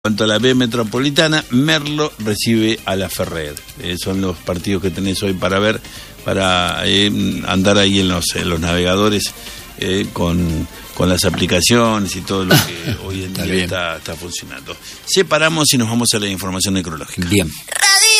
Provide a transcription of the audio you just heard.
En cuanto a la B Metropolitana, Merlo recibe a la Ferrer. Son los partidos que tenés hoy para ver, para andar ahí en los navegadores con las aplicaciones y todo lo que hoy en día está funcionando. Separamos y nos vamos a la información necrológica. Bien. Radio